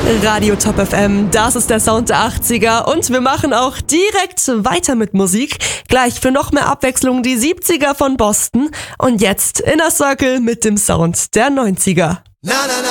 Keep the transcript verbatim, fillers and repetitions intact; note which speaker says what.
Speaker 1: Radio Top F M, das ist der Sound der achtziger und wir machen auch direkt weiter mit Musik. Gleich für noch mehr Abwechslung die siebziger von Boston und jetzt Inner Circle mit dem Sound der neunziger.
Speaker 2: Na, na, na.